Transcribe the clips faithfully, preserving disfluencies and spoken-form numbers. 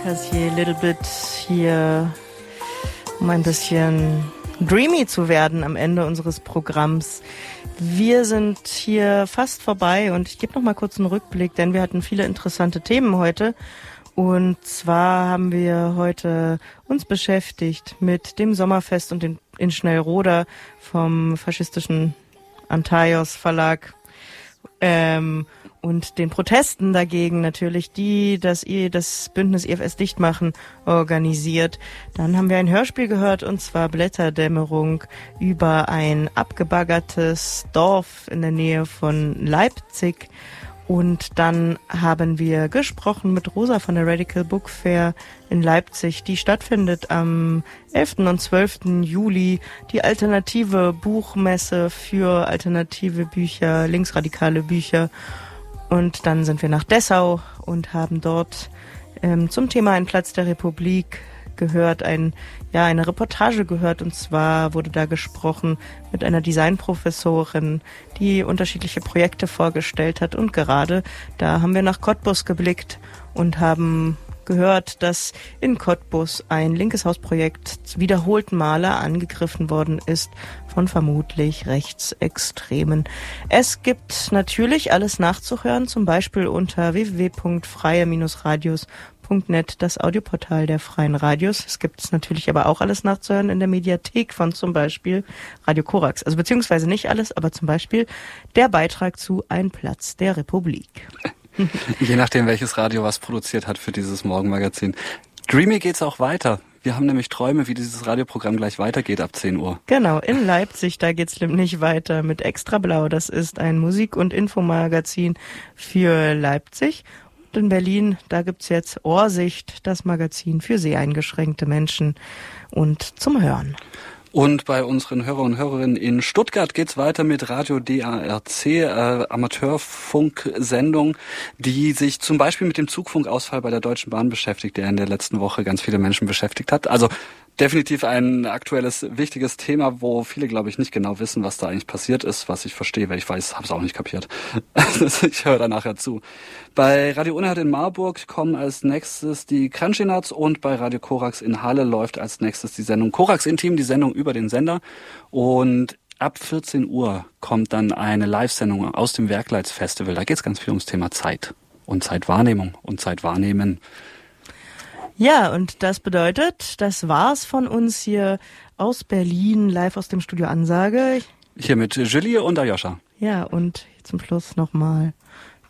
because hier a little bit hier, um ein bisschen dreamy zu werden am Ende unseres Programms. Wir sind hier fast vorbei und ich gebe noch mal kurz einen Rückblick, denn wir hatten viele interessante Themen heute. Und zwar haben wir heute uns beschäftigt mit dem Sommerfest und den, in Schnellroda vom faschistischen Antaios Verlag ähm, und den Protesten dagegen natürlich, die das, das Bündnis I F S Dichtmachen organisiert. Dann haben wir ein Hörspiel gehört, und zwar Blätterdämmerung, über ein abgebaggertes Dorf in der Nähe von Leipzig. Und dann haben wir gesprochen mit Rosa von der Radical Book Fair in Leipzig, die stattfindet am elften und zwölften Juli. Die alternative Buchmesse für alternative Bücher, linksradikale Bücher. Und dann sind wir nach Dessau und haben dort ähm, zum Thema Ein Platz der Republik gehört, ein, ja, eine Reportage gehört, und zwar wurde da gesprochen mit einer Designprofessorin, die unterschiedliche Projekte vorgestellt hat, und gerade da haben wir nach Cottbus geblickt und haben gehört, dass in Cottbus ein linkes Hausprojekt wiederholten Male angegriffen worden ist von vermutlich Rechtsextremen. Es gibt natürlich alles nachzuhören, zum Beispiel unter w w w punkt freie radios punkt net, das Audioportal der Freien Radios. Es gibt es natürlich aber auch alles nachzuhören in der Mediathek von zum Beispiel Radio Korax. Also beziehungsweise nicht alles, aber zum Beispiel der Beitrag zu Ein Platz der Republik. Je nachdem, welches Radio was produziert hat für dieses Morgenmagazin. Dreamy geht's auch weiter. Wir haben nämlich Träume, wie dieses Radioprogramm gleich weitergeht ab zehn Uhr. Genau, in Leipzig, da geht's nämlich weiter mit Extra Blau. Das ist ein Musik- und Infomagazin für Leipzig. Und in Berlin, da gibt's jetzt Ohrsicht, das Magazin für seheingeschränkte Menschen und zum Hören. Und bei unseren Hörer und Hörerinnen in Stuttgart geht's weiter mit Radio D A R C, äh, Amateurfunksendung, die sich zum Beispiel mit dem Zugfunkausfall bei der Deutschen Bahn beschäftigt, der in der letzten Woche ganz viele Menschen beschäftigt hat. Also definitiv ein aktuelles, wichtiges Thema, wo viele, glaube ich, nicht genau wissen, was da eigentlich passiert ist, was ich verstehe, weil ich weiß, habe es auch nicht kapiert. Ich höre da nachher zu. Bei Radio Unerhört in Marburg kommen als nächstes die Crunchy Nuts, und bei Radio Korax in Halle läuft als nächstes die Sendung Korax Intim, die Sendung über den Sender. Und ab vierzehn Uhr kommt dann eine Live-Sendung aus dem Werkleitsfestival. Da geht es ganz viel ums Thema Zeit und Zeitwahrnehmung und Zeitwahrnehmen. Ja, und das bedeutet, das war's von uns hier aus Berlin, live aus dem Studio Ansage. Hier mit Julie und Aljoscha. Ja, und zum Schluss nochmal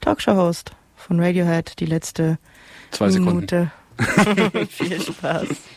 Talkshow-Host von Radiohead, die letzte Zwei Minute. Sekunden. Viel Spaß.